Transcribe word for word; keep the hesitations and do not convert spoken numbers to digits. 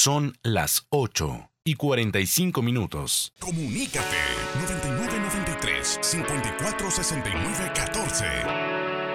Son las ocho y cuarenta y cinco minutos. Comunícate noventa y nueve noventa y tres cincuenta y cuatro sesenta y nueve catorce.